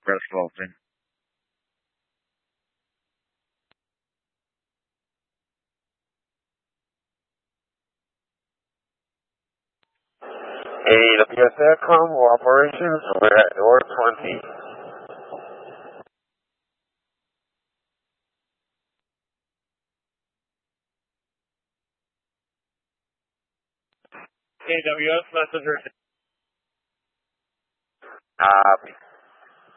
Press closing. AWS Aircom operations, we're at door 20. AWS messenger. Copy.